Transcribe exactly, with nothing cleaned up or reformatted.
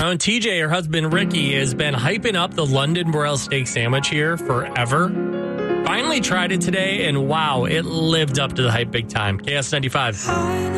Now, and T J, her husband Ricky, has been hyping up the London Broil steak sandwich here forever. Finally tried it today, and wow, it lived up to the hype big time. K S ninety-five.